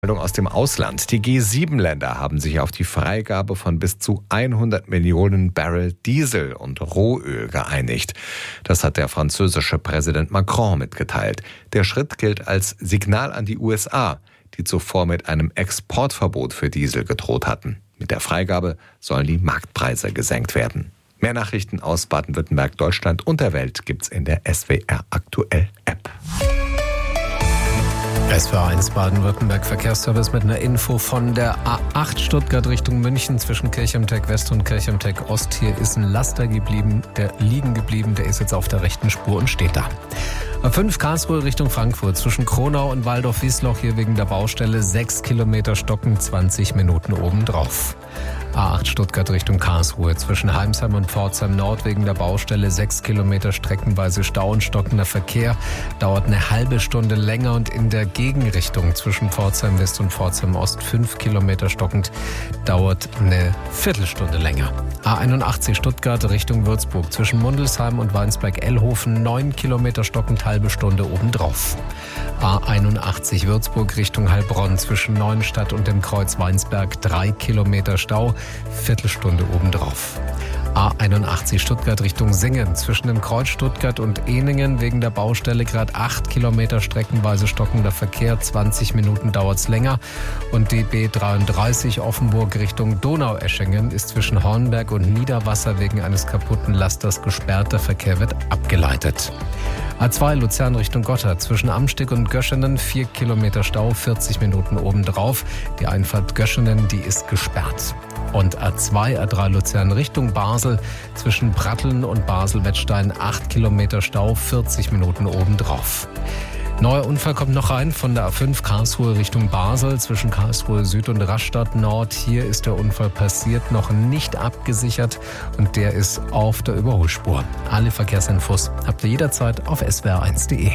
Aus dem Ausland. Die G7-Länder haben sich auf die Freigabe von bis zu 100 Millionen Barrel Diesel und Rohöl geeinigt. Das hat der französische Präsident Macron mitgeteilt. Der Schritt gilt als Signal an die USA, die zuvor mit einem Exportverbot für Diesel gedroht hatten. Mit der Freigabe sollen die Marktpreise gesenkt werden. Mehr Nachrichten aus Baden-Württemberg, Deutschland und der Welt gibt's in der SWR Aktuell App. SWR1 Baden-Württemberg Verkehrsservice mit einer Info von der A8 Stuttgart Richtung München zwischen Kirchhemteck West und Kirchhemteck Ost. Hier ist ein Laster liegen geblieben, der ist jetzt auf der rechten Spur und steht da. A5 Karlsruhe Richtung Frankfurt zwischen Kronau und Waldorf-Wiesloch hier wegen der Baustelle 6 Kilometer stocken, 20 Minuten obendrauf. A8 Stuttgart Richtung Karlsruhe zwischen Heimsheim und Pforzheim Nord wegen der Baustelle 6 Kilometer streckenweise Stau und stockender Verkehr. Dauert eine halbe Stunde länger und in der Gegenrichtung zwischen Pforzheim West und Pforzheim Ost 5 Kilometer stockend. Dauert eine Viertelstunde länger. A81 Stuttgart Richtung Würzburg zwischen Mundelsheim und Weinsberg-Ellhofen 9 Kilometer stockend, halbe Stunde obendrauf. A81 Würzburg Richtung Heilbronn zwischen Neuenstadt und dem Kreuz Weinsberg 3 Kilometer Stau, Viertelstunde obendrauf. A81 Stuttgart Richtung Singen zwischen dem Kreuz Stuttgart und Ehningen wegen der Baustelle gerade 8 Kilometer streckenweise stockender Verkehr, 20 Minuten dauert's länger. Und die B33 Offenburg Richtung Donaueschingen ist zwischen Hornberg und Niederwasser wegen eines kaputten Lasters gesperrt, der Verkehr wird abgeleitet. A2 Luzern Richtung Gotthard zwischen Amsteg und Göschenen 4 Kilometer Stau, 40 Minuten obendrauf. Die Einfahrt Göschenen, die ist gesperrt. Und A2, A3 Luzern Richtung Basel zwischen Pratteln und Basel-Wettstein 8 Kilometer Stau, 40 Minuten obendrauf. Neuer Unfall kommt noch rein von der A5 Karlsruhe Richtung Basel zwischen Karlsruhe Süd und Rastatt Nord. Hier ist der Unfall passiert, noch nicht abgesichert und der ist auf der Überholspur. Alle Verkehrsinfos habt ihr jederzeit auf swr1.de.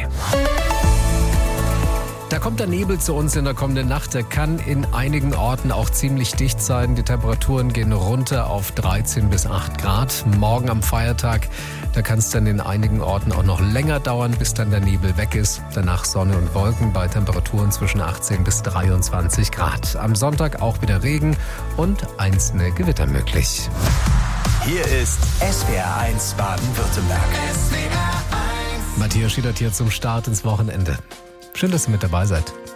Da kommt der Nebel zu uns in der kommenden Nacht. Der kann in einigen Orten auch ziemlich dicht sein. Die Temperaturen gehen runter auf 13 bis 8 Grad. Morgen am Feiertag, da kann es dann in einigen Orten auch noch länger dauern, bis dann der Nebel weg ist. Danach Sonne und Wolken bei Temperaturen zwischen 18 bis 23 Grad. Am Sonntag auch wieder Regen und einzelne Gewitter möglich. Hier ist SWR1 Baden-Württemberg. Matthias Schiedert hier zum Start ins Wochenende. Schön, dass ihr mit dabei seid.